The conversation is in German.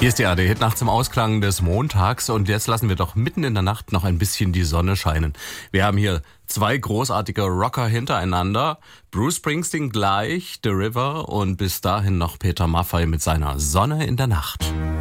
Hier ist die ARD-Hit nachts im Ausklang des Montags und jetzt lassen wir doch mitten in der Nacht noch ein bisschen die Sonne scheinen. Wir haben hier zwei großartige Rocker hintereinander. Bruce Springsteen gleich, The River und bis dahin noch Peter Maffay mit seiner Sonne in der Nacht.